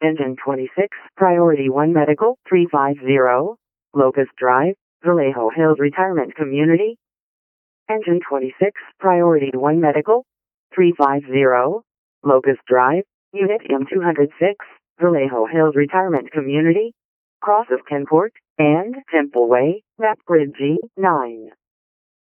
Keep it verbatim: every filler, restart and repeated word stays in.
Engine twenty-six, Priority one Medical, three five zero, Locust Drive, Vallejo Hills Retirement Community. Engine twenty-six, Priority one Medical, three five zero, Locust Drive, Unit M two oh six, Vallejo Hills Retirement Community, Cross of Kenport, and Temple Way, Map Grid G nine.